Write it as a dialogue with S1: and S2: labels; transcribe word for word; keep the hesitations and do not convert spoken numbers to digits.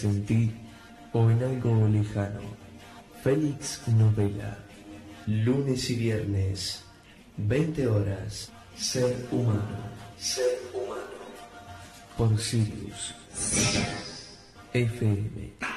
S1: en ti o en algo lejano. Félix Novela, lunes y viernes, veinte horas, Ser Humano, Ser Humano, por Sirius F M.